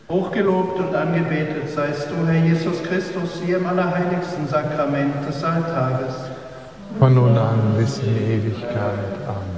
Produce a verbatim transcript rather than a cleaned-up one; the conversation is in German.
Hochgelobt und angebetet seist du, Herr Jesus Christus, hier im allerheiligsten Sakrament des Alltages. Von nun an bis in Ewigkeit. Amen.